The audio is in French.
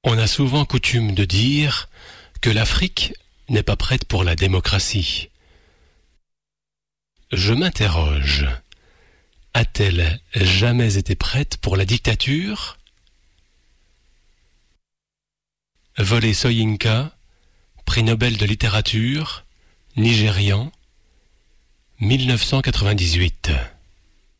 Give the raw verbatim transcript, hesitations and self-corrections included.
On a souvent coutume de dire que l'Afrique n'est pas prête pour la démocratie. Je m'interroge, a-t-elle jamais été prête pour la dictature ? Wole Soyinka, prix Nobel de littérature, Nigérian, mille neuf cent quatre-vingt-dix-huit.